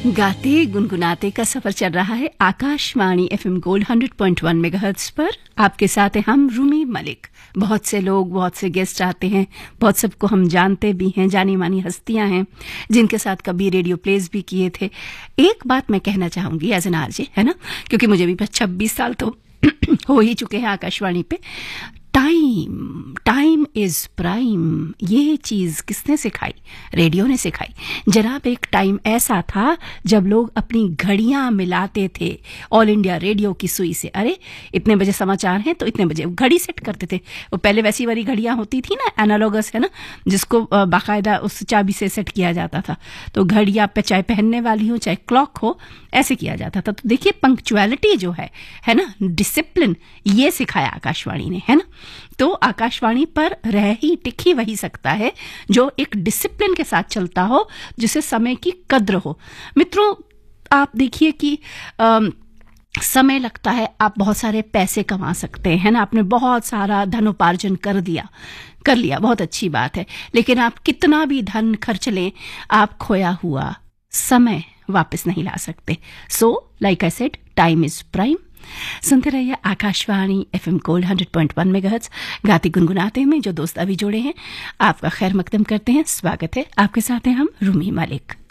गाते गुनगुनाते का सफर चल रहा है आकाशवाणी एफएम गोल्ड 100.1 मेगाहर्ट्ज पर। आपके साथ हैं हम रूमी मलिक। बहुत से लोग, बहुत से गेस्ट आते हैं, बहुत सबको हम जानते भी हैं, जानी मानी हस्तियां हैं जिनके साथ कभी रेडियो प्लेस भी किए थे। एक बात मैं कहना चाहूंगी एज एन आरजे, है ना, क्योंकि मुझे भी 26 साल तो हो ही चुके हैं आकाशवाणी पे। टाइम इज प्राइम, ये चीज किसने सिखाई? रेडियो ने सिखाई। जनाब, एक टाइम ऐसा था जब लोग अपनी घड़ियां मिलाते थे ऑल इंडिया रेडियो की सुई से। अरे इतने बजे समाचार हैं तो इतने बजे घड़ी सेट करते थे। वो पहले वैसी वाली घड़ियां होती थी ना, एनालॉगस, है ना, जिसको बाकायदा उस चाबी से सेट किया जाता था। तो घड़ियां पे चाहे पहनने वाली हो चाहे क्लॉक हो, ऐसे किया जाता था। तो देखिए, पंक्चुअलिटी जो है ना, डिसिप्लिन, ये सिखाया आकाशवाणी ने, है ना। तो आकाशवाणी पर रह ही टिक ही वही सकता है जो एक डिसिप्लिन के साथ चलता हो, जिसे समय की कद्र हो। मित्रों, आप देखिए कि समय लगता है, आप बहुत सारे पैसे कमा सकते हैं ना, आपने बहुत सारा धनोपार्जन कर लिया, बहुत अच्छी बात है। लेकिन आप कितना भी धन खर्च लें, आप खोया हुआ समय वापस नहीं ला सकते। So like I said, time is prime. सुनते रहिए आकाशवाणी एफएम गोल्ड 100.1 मेगाहर्ट्ज। गाते गुनगुनाते में जो दोस्त अभी जुड़े हैं, आपका खैर मकदम करते हैं। स्वागत है, आपके साथ हैं हम रूमी मलिक।